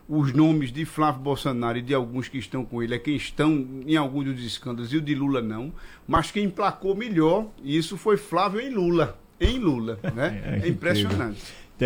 os nomes de Flávio Bolsonaro e de alguns que estão com ele é quem estão em alguns dos escândalos e o de Lula não, mas quem emplacou melhor, isso foi Flávio em Lula, né? É impressionante.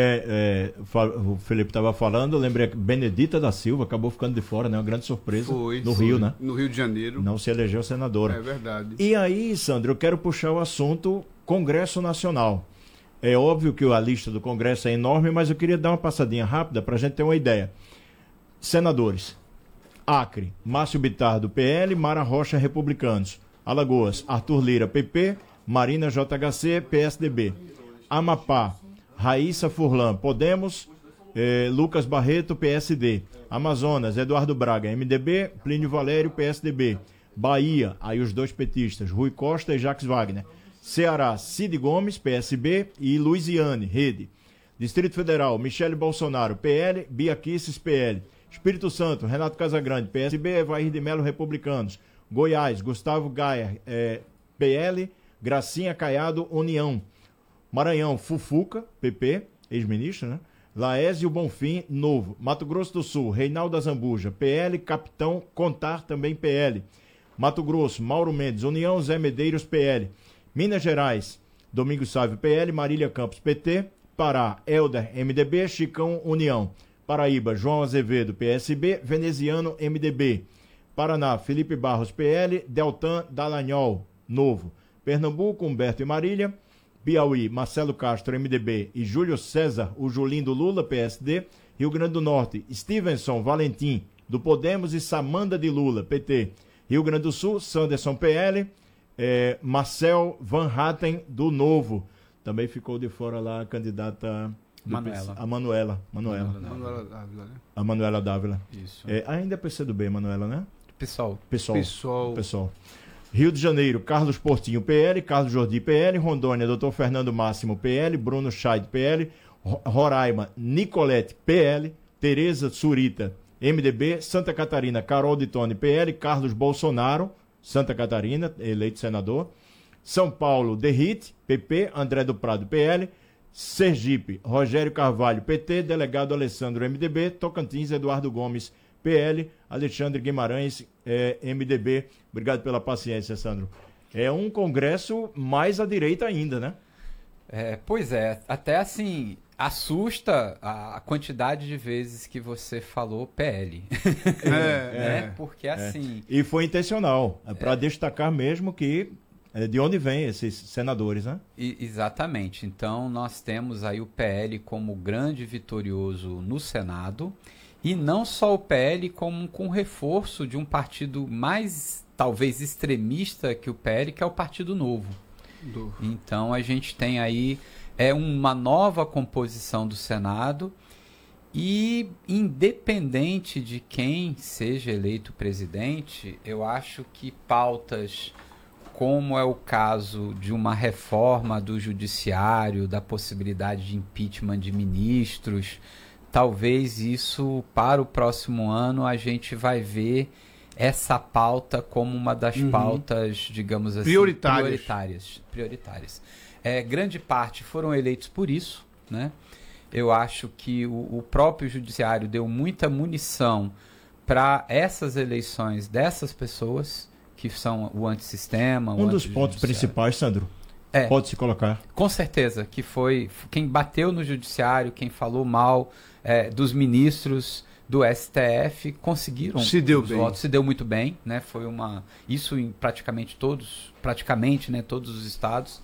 O Felipe estava falando, eu lembrei que Benedita da Silva acabou ficando de fora, né? Uma grande surpresa no Rio, né? No Rio de Janeiro. Não se elegeu senadora. É verdade. E aí, Sandro, eu quero puxar o assunto Congresso Nacional. É óbvio que a lista do Congresso é enorme, mas eu queria dar uma passadinha rápida para a gente ter uma ideia. Senadores: Acre, Márcio Bittar, do PL, Mara Rocha, Republicanos. Alagoas, Arthur Lira, PP, Marina JHC, PSDB. Amapá, Raíssa Furlan, Podemos, Lucas Barreto, PSD. Amazonas, Eduardo Braga, MDB, Plínio Valério, PSDB. Bahia, aí os dois petistas, Rui Costa e Jacques Wagner. Ceará, Cid Gomes, PSB e Luiziane, Rede. Distrito Federal, Michele Bolsonaro, PL, Bia Kicis, PL. Espírito Santo, Renato Casagrande, PSB, Evair de Melo, Republicanos. Goiás, Gustavo Gaia, PL, Gracinha Caiado, União. Maranhão, Fufuca, PP, ex-ministro, né? Laésio Bonfim, Novo. Mato Grosso do Sul, Reinaldo Azambuja, PL, Capitão Contar, também PL. Mato Grosso, Mauro Mendes, União, Zé Medeiros, PL. Minas Gerais, Domingos Sávio, PL, Marília Campos, PT. Pará, Helder, MDB, Chicão, União. Paraíba, João Azevedo, PSB, Veneziano, MDB. Paraná, Felipe Barros, PL, Deltan Dallagnol, Novo. Pernambuco, Humberto e Marília. Piauí, Marcelo Castro, MDB, e Júlio César, o Julinho do Lula, PSD. Rio Grande do Norte, Stevenson Valentim, do Podemos, e Samanda de Lula, PT. Rio Grande do Sul, Sanderson, PL, Marcel Van Hatten, do Novo. Também ficou de fora lá a candidata Manuela Dávila, né? A Manuela Dávila. Isso. Ainda é PCdoB, Manuela, né? PSOL. Rio de Janeiro, Carlos Portinho, PL, Carlos Jordi, PL, Rondônia, Dr. Fernando Máximo, PL, Bruno Scheid, PL, Roraima, Nicolete, PL, Tereza Surita, MDB, Santa Catarina, Carol de Tone, PL, Carlos Bolsonaro, Santa Catarina, eleito senador, São Paulo, Derrite, PP, André do Prado, PL, Sergipe, Rogério Carvalho, PT, delegado Alessandro, MDB, Tocantins, Eduardo Gomes, PL, Alexandre Guimarães, MDB. Obrigado pela paciência, Sandro. É um congresso mais à direita ainda, né? Pois é, até assim, assusta a quantidade de vezes que você falou PL. Porque assim... E foi intencional, para destacar mesmo que de onde vêm esses senadores, né? Exatamente. Então, nós temos aí o PL como grande vitorioso no Senado. E não só o PL, como com reforço de um partido mais, talvez, extremista que o PL, que é o Partido Novo. Então, a gente tem aí uma nova composição do Senado e, independente de quem seja eleito presidente, eu acho que pautas como é o caso de uma reforma do judiciário, da possibilidade de impeachment de ministros... Talvez isso, para o próximo ano, a gente vai ver essa pauta como uma das pautas, digamos assim, prioritárias. Grande parte foram eleitos por isso, né? Eu acho que o próprio judiciário deu muita munição para essas eleições dessas pessoas, que são o antissistema. Um dos pontos principais, Sandro, pode se colocar. Com certeza, que foi quem bateu no judiciário, quem falou mal dos ministros do STF, conseguiram votos, se deu muito bem, né? Foi isso em praticamente todos os estados.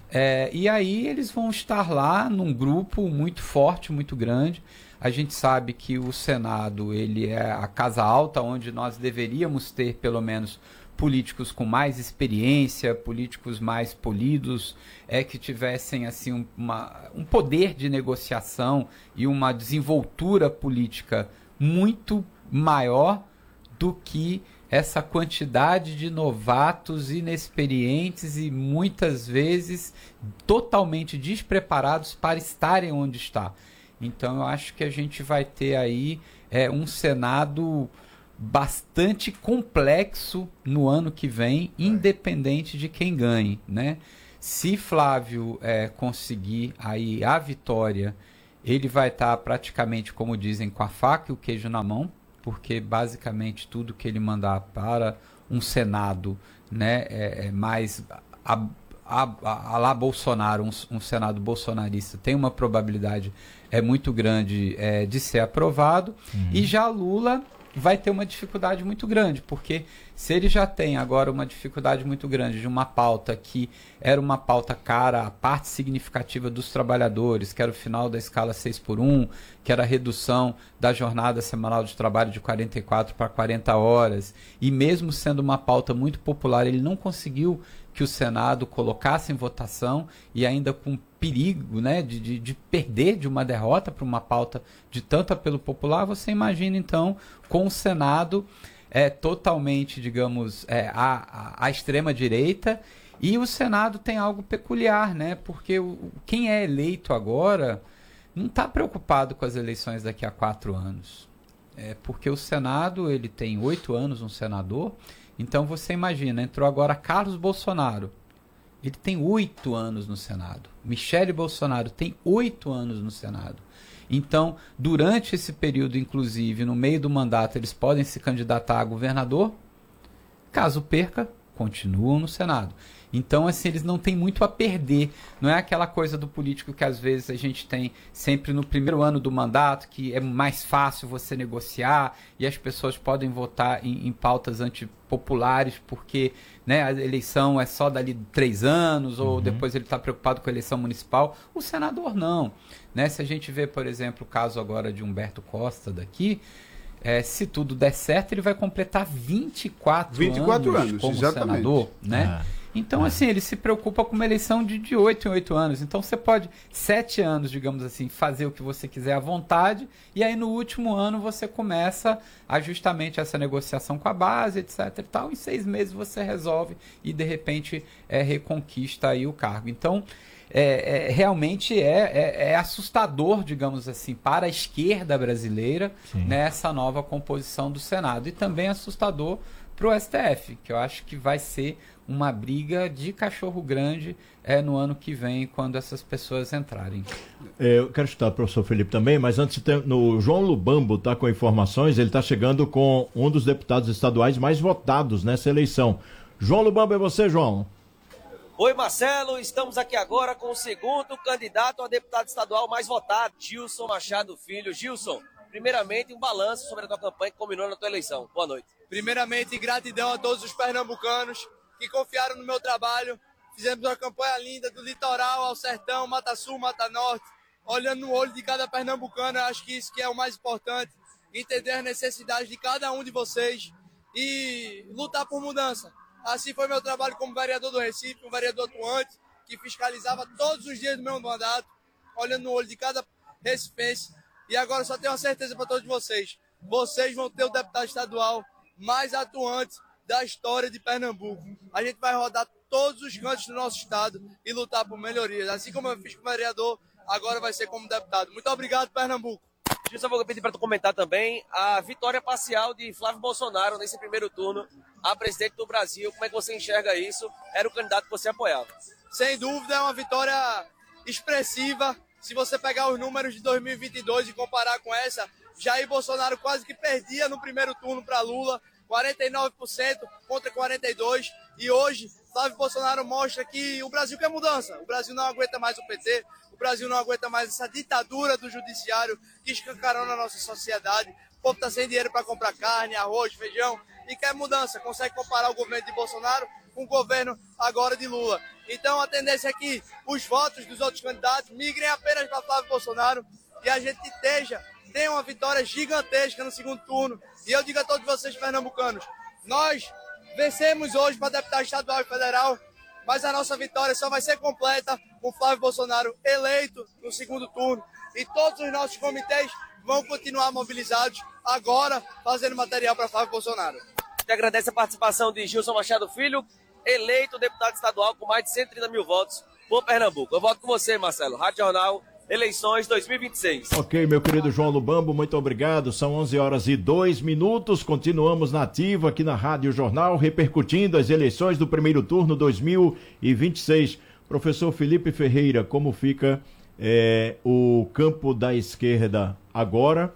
E aí eles vão estar lá num grupo muito forte, muito grande. A gente sabe que o Senado, ele é a casa alta onde nós deveríamos ter pelo menos políticos com mais experiência, políticos mais polidos, que tivessem assim um poder de negociação e uma desenvoltura política muito maior do que essa quantidade de novatos inexperientes e muitas vezes totalmente despreparados para estarem onde está. Então eu acho que a gente vai ter aí um Senado bastante complexo no ano que vem, independente de quem ganhe, né? Se Flávio conseguir aí a vitória ele vai estar praticamente, como dizem, com a faca e o queijo na mão, porque basicamente tudo que ele mandar para um Senado, né, mais a lá Bolsonaro, um Senado bolsonarista, tem uma probabilidade muito grande de ser aprovado. E já Lula vai ter uma dificuldade muito grande, porque se ele já tem agora uma dificuldade muito grande de uma pauta que era uma pauta cara, a parte significativa dos trabalhadores, que era o final da escala 6x1, que era a redução da jornada semanal de trabalho de 44 para 40 horas, e mesmo sendo uma pauta muito popular, ele não conseguiu que o Senado colocasse em votação, e ainda com perigo, né, de perder de uma derrota para uma pauta de tanto apelo popular. Você imagina, então, com o Senado totalmente, digamos, à extrema-direita, e o Senado tem algo peculiar, né, porque quem é eleito agora não está preocupado com as eleições daqui a 4 anos. Porque o Senado, ele tem 8 anos, um senador. Então você imagina, entrou agora Carlos Bolsonaro, ele tem 8 anos no Senado. Michele Bolsonaro tem 8 anos no Senado. Então, durante esse período, inclusive, no meio do mandato, eles podem se candidatar a governador. Caso perca, continuam no Senado. Então, assim, eles não têm muito a perder. Não é aquela coisa do político que às vezes a gente tem sempre no primeiro ano do mandato, que é mais fácil você negociar e as pessoas podem votar em pautas antipopulares porque, né, a eleição é só dali 3 anos ou depois ele está preocupado com a eleição municipal. O senador não. Né? Se a gente vê, por exemplo, o caso agora de Humberto Costa daqui, se tudo der certo, ele vai completar 24 anos como senador, né? Então, assim, ele se preocupa com uma eleição de 8 em 8 anos. Então, você pode, 7 anos, digamos assim, fazer o que você quiser à vontade, e aí no último ano você começa justamente essa negociação com a base, etc. e tal. Em 6 meses você resolve e, de repente, reconquista aí o cargo. Então, realmente é assustador, digamos assim, para a esquerda brasileira, né, essa nova composição do Senado. E também assustador para o STF, que eu acho que vai ser uma briga de cachorro grande no ano que vem, quando essas pessoas entrarem. Eu quero escutar o professor Felipe também, mas antes, no João Lubambo está com informações, ele está chegando com um dos deputados estaduais mais votados nessa eleição. João Lubambo, é você, João? Oi, Marcelo, estamos aqui agora com o segundo candidato a deputado estadual mais votado, Gilson Machado Filho. Gilson, primeiramente, um balanço sobre a tua campanha que culminou na tua eleição. Boa noite. Primeiramente, gratidão a todos os pernambucanos que confiaram no meu trabalho. Fizemos uma campanha linda do litoral ao sertão, Mata Sul, Mata Norte, olhando no olho de cada pernambucano. Eu acho que isso que é o mais importante, entender as necessidades de cada um de vocês e lutar por mudança. Assim foi meu trabalho como vereador do Recife, um vereador atuante, que fiscalizava todos os dias do meu mandato, olhando no olho de cada recifense. E agora só tenho uma certeza para todos vocês. Vocês vão ter o deputado estadual mais atuante da história de Pernambuco. A gente vai rodar todos os cantos do nosso estado e lutar por melhorias. Assim como eu fiz como vereador, agora vai ser como deputado. Muito obrigado, Pernambuco. Eu só vou pedir para tu comentar também a vitória parcial de Flávio Bolsonaro nesse primeiro turno a presidente do Brasil. Como é que você enxerga isso? Era o candidato que você apoiava. Sem dúvida, é uma vitória expressiva. Se você pegar os números de 2022 e comparar com essa, Jair Bolsonaro quase que perdia no primeiro turno para Lula, 49% contra 42%. E hoje, Flávio Bolsonaro mostra que o Brasil quer mudança. O Brasil não aguenta mais o PT, o Brasil não aguenta mais essa ditadura do judiciário que escancarou na nossa sociedade. O povo está sem dinheiro para comprar carne, arroz, feijão e quer mudança. Consegue comparar o governo de Bolsonaro com o governo agora de Lula. Então a tendência é que os votos dos outros candidatos migrem apenas para Flávio Bolsonaro e a gente tenha uma vitória gigantesca no segundo turno. E eu digo a todos vocês pernambucanos, nós vencemos hoje para deputado estadual e federal, mas a nossa vitória só vai ser completa com Flávio Bolsonaro eleito no segundo turno. E todos os nossos comitês vão continuar mobilizados agora, fazendo material para Flávio Bolsonaro. Te agradece a participação de Gilson Machado Filho, eleito deputado estadual com mais de 130 mil votos por Pernambuco. Eu voto com você, Marcelo. Rádio Jornal, eleições 2026. Ok, meu querido João Lubambo, muito obrigado. São 11h02. Continuamos na ativa aqui na Rádio Jornal, repercutindo as eleições do primeiro turno 2026. Professor Felipe Ferreira, como fica O campo da esquerda agora.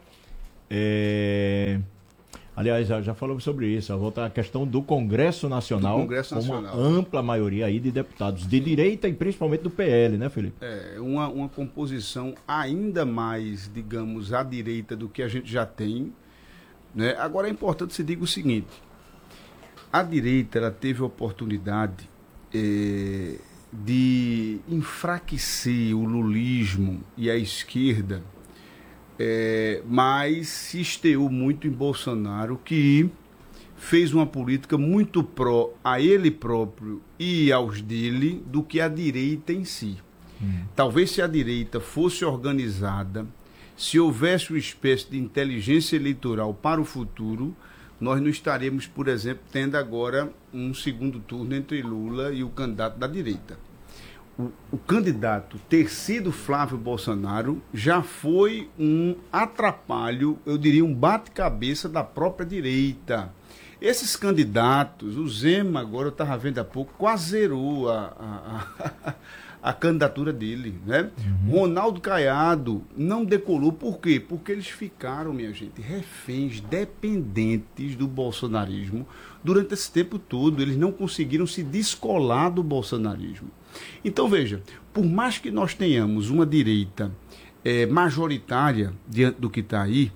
Aliás, já falamos sobre isso. Vou voltar à questão do Congresso Nacional. Com uma ampla maioria aí de deputados de direita e principalmente do PL, né, Felipe? Uma composição ainda mais, digamos, à direita do que a gente já tem. Né? Agora é importante se diga o seguinte: a direita ela teve a oportunidade de enfraquecer o lulismo e a esquerda, mas se esteou muito em Bolsonaro, que fez uma política muito pró a ele próprio e aos dele do que a direita em si. Talvez se a direita fosse organizada, se houvesse uma espécie de inteligência eleitoral para o futuro, nós não estaremos, por exemplo, tendo agora um segundo turno entre Lula e o candidato da direita. O candidato ter sido Flávio Bolsonaro já foi um atrapalho, eu diria um bate-cabeça da própria direita. Esses candidatos, o Zema, agora eu estava vendo há pouco, quase zerou a candidatura dele, né? Ronaldo Caiado não decolou. Por quê? Porque eles ficaram, minha gente, reféns, dependentes do bolsonarismo durante esse tempo todo. Eles não conseguiram se descolar do bolsonarismo. Então, veja, por mais que nós tenhamos uma direita majoritária diante do que está aí,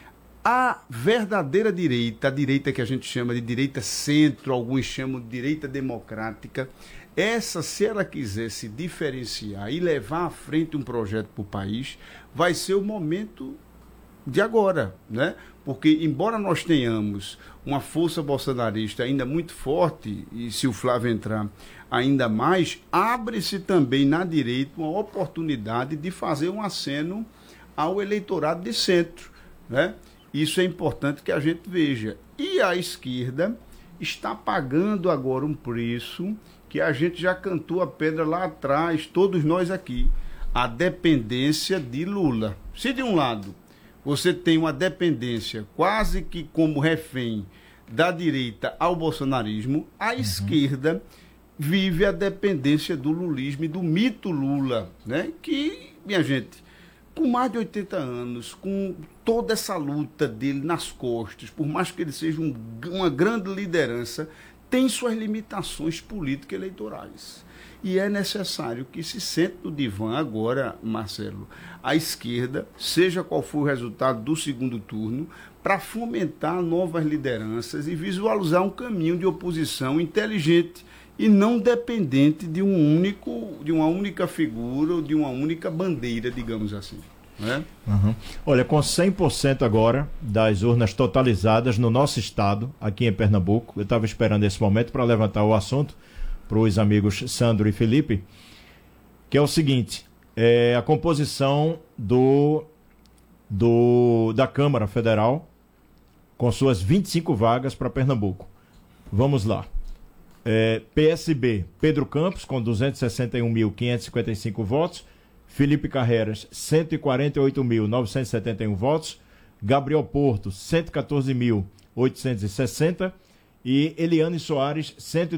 a verdadeira direita, a direita que a gente chama de direita centro, alguns chamam de direita democrática, essa, se ela quiser se diferenciar e levar à frente um projeto para o país, vai ser o momento de agora, né? Porque, embora nós tenhamos uma força bolsonarista ainda muito forte, e se o Flávio entrar ainda mais, abre-se também na direita uma oportunidade de fazer um aceno ao eleitorado de centro, né? Isso é importante que a gente veja. E a esquerda está pagando agora um preço que a gente já cantou a pedra lá atrás, todos nós aqui, a dependência de Lula. Se de um lado você tem uma dependência quase que como refém da direita ao bolsonarismo, a esquerda vive a dependência do lulismo e do mito Lula, né? Que, minha gente, com mais de 80 anos, com toda essa luta dele nas costas, por mais que ele seja uma grande liderança, tem suas limitações político-eleitorais. E é necessário que se sente no divã agora, Marcelo, a esquerda, seja qual for o resultado do segundo turno, para fomentar novas lideranças e visualizar um caminho de oposição inteligente e não dependente de uma única figura ou de uma única bandeira, digamos assim. Né? Olha, com 100% agora das urnas totalizadas no nosso estado, aqui em Pernambuco, eu estava esperando esse momento para levantar o assunto para os amigos Sandro e Felipe, que é o seguinte: a composição da Câmara Federal com suas 25 vagas para Pernambuco. Vamos lá. PSB, Pedro Campos, com 261.555 votos. Felipe Carreiras, 148.971 votos. Gabriel Porto, 114.860. E Eliane Soares,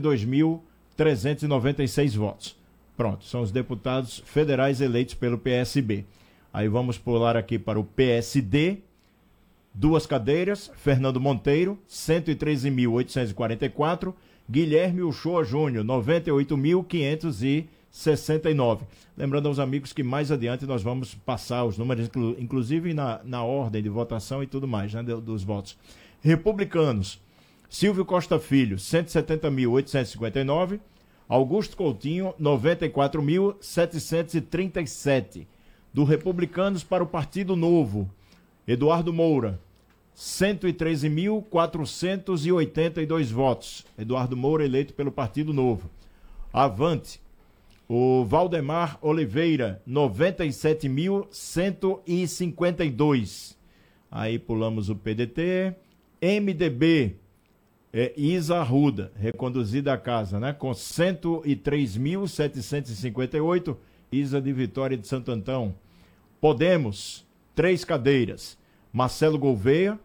102.396 votos. Pronto, são os deputados federais eleitos pelo PSB. Aí vamos pular aqui para o PSD. 2 cadeiras, Fernando Monteiro, 113.844. Guilherme Uchoa Júnior, 98.569. Lembrando aos amigos que mais adiante nós vamos passar os números, inclusive na ordem de votação e tudo mais, né, dos votos. Republicanos, Silvio Costa Filho, 170.859. Augusto Coutinho, 94.737. Do Republicanos para o Partido Novo, Eduardo Moura, 113.482 votos. Eduardo Moura eleito pelo Partido Novo. Avante, o Valdemar Oliveira, 97.152. Aí pulamos o PDT. MDB, Isa Arruda, reconduzida à casa, né? Com 103.758. Isa de Vitória de Santo Antão. Podemos, 3 cadeiras. Marcelo Gouveia,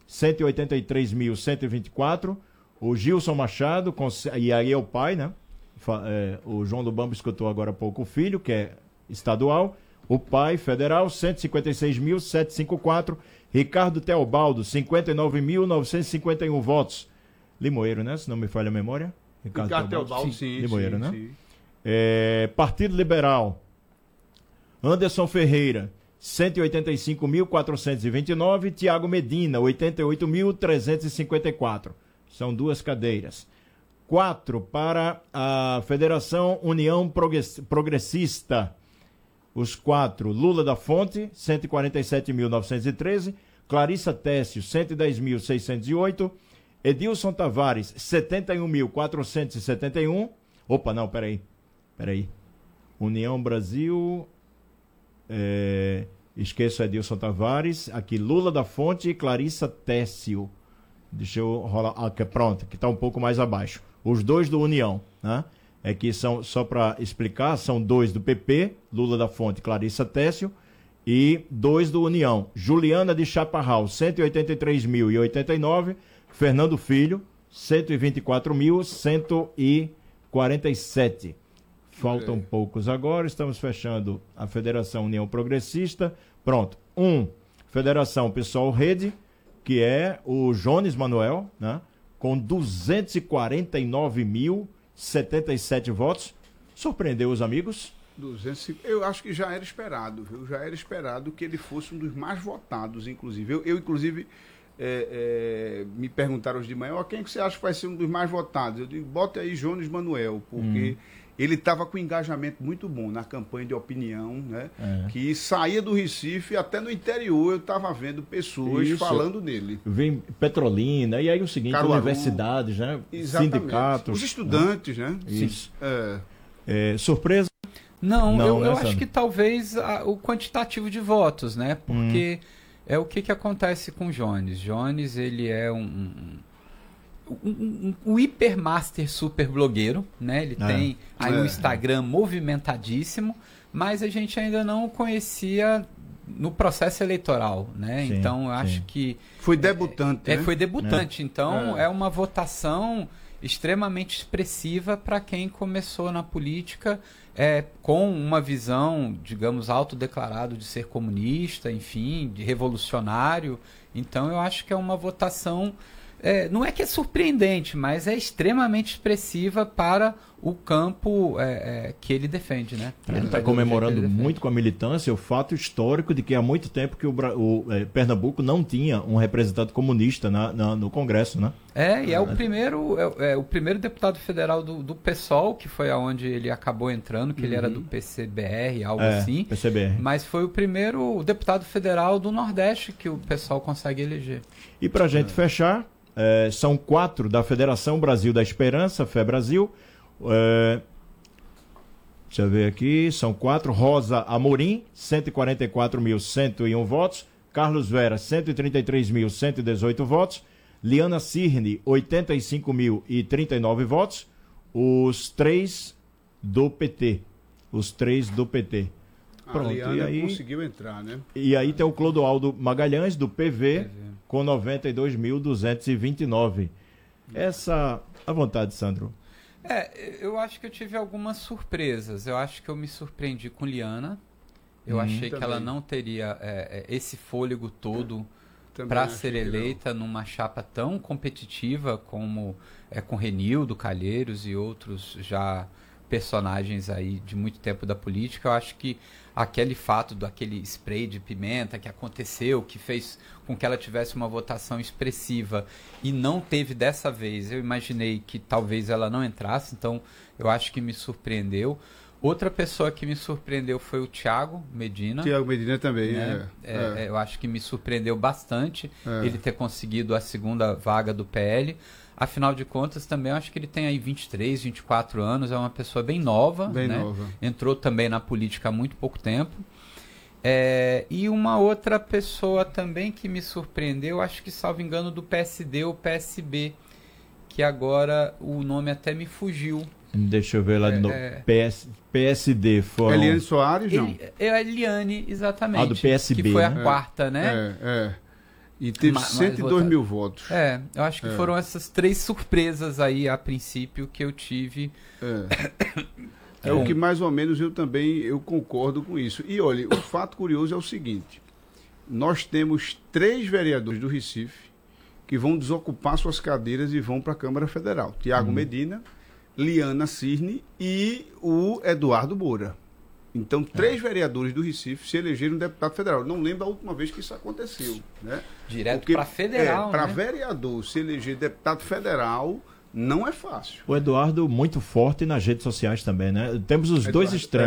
183.124. O Gilson Machado, e aí é o pai, né? O João do Bambo escutou agora há pouco o filho, que é estadual. O PAI Federal, 156.754. Ricardo Teobaldo, 59.951 votos. Limoeiro, né? Se não me falha a memória. Ricardo Teobaldo, sim. Limoeiro, sim, né? Sim. Partido Liberal, Anderson Ferreira, 185.429. Tiago Medina, 88.354. São 2 cadeiras. 4 para a Federação União Progressista. Os 4, Lula da Fonte, 147.913. Clarissa Técio, 110.608. Edilson Tavares, 71.471. Opa, não, peraí. União Brasil. Esqueço Edilson Tavares. Aqui, Lula da Fonte e Clarissa Técio. Deixa eu rolar. Pronto, que está um pouco mais abaixo. Os 2 do União, né? É que são, só para explicar, são 2 do PP, Lula da Fonte, Clarissa Técio, e 2 do União, Juliana de Chaparral, 183.089, Fernando Filho, 124.147. Faltam poucos agora, estamos fechando a Federação União Progressista. Pronto. Federação Pessoal Rede, que é o Jones Manuel, né? Com 249.077 votos. Surpreendeu os amigos? Eu acho que já era esperado, viu? Já era esperado que ele fosse um dos mais votados, inclusive. Eu inclusive, me perguntaram hoje de manhã, quem que você acha que vai ser um dos mais votados? Eu digo, bota aí Jones Manuel, porque ele estava com um engajamento muito bom na campanha de opinião, né? Que saía do Recife, até no interior eu estava vendo pessoas falando nele. Vem Petrolina, e aí o seguinte, Caruaru, universidades, né? Sindicatos. Os estudantes, né? Isso. Surpresa? Não, eu acho que talvez o quantitativo de votos, né? Porque é o que acontece com Jones. Jones, ele é um hipermaster super blogueiro, né? Ele tem aí um Instagram movimentadíssimo, mas a gente ainda não o conhecia no processo eleitoral, né? Sim, então, eu acho que... Foi debutante, né? Foi debutante. Então, é uma votação extremamente expressiva para quem começou na política com uma visão, digamos, autodeclarado de ser comunista, enfim, de revolucionário. Então, eu acho que é uma votação... não é que é surpreendente, mas é extremamente expressiva para o campo que ele defende, né? Ele está comemorando muito com a militância o fato histórico de que há muito tempo que o Pernambuco não tinha um representante comunista no Congresso, né? E é o primeiro deputado federal do PSOL, que foi aonde ele acabou entrando, que ele era do PCBR, algo assim. PCBR. Mas foi o primeiro deputado federal do Nordeste que o PSOL consegue eleger. E para a gente fechar... são 4 da Federação Brasil da Esperança, FEBrasil. Deixa eu ver aqui. São 4. Rosa Amorim, 144.101 votos. Carlos Vera, 133.118 votos. Liana Cirne, 85.039 votos. Os 3 do PT. Pronto, a Liana conseguiu entrar, né? E aí tem o Clodoaldo Magalhães, do PV. Com 92.229. À vontade, Sandro. Eu acho que eu tive algumas surpresas. Eu acho que eu me surpreendi com Liana. Eu achei que ela não teria esse fôlego todo para ser eleita numa chapa tão competitiva como com Renildo Calheiros e outros já personagens aí de muito tempo da política. Eu acho que aquele fato daquele spray de pimenta que aconteceu, que fez com que ela tivesse uma votação expressiva e não teve dessa vez, eu imaginei que talvez ela não entrasse, então eu acho que me surpreendeu. Outra pessoa que me surpreendeu foi o Tiago Medina. Tiago Medina também, né? Eu acho que me surpreendeu bastante ele ter conseguido a segunda vaga do PL. Afinal de contas, também eu acho que ele tem aí 23, 24 anos, é uma pessoa bem nova. Nova. Entrou também na política há muito pouco tempo. E uma outra pessoa também que me surpreendeu, acho que, salvo engano, do PSD ou PSB, que agora o nome até me fugiu. Deixa eu ver lá de novo. PSD foram... Eliane Soares, não? A Eliane, exatamente. Do PSB, que foi a quarta, né? E teve 102 mil votos. Eu acho que foram essas 3 surpresas aí, a princípio, que eu tive É o que mais ou menos eu concordo com isso. E olha, o fato curioso é o seguinte: nós temos 3 vereadores do Recife que vão desocupar suas cadeiras e vão para a Câmara Federal. Tiago Medina, Liana Cirne e o Eduardo Moura. Então, 3 vereadores do Recife se elegeram deputado federal. Não lembro a última vez que isso aconteceu. Né? Direto para federal. Para vereador se eleger deputado federal não é fácil. O Eduardo muito forte nas redes sociais também, né? Temos os dois extremos.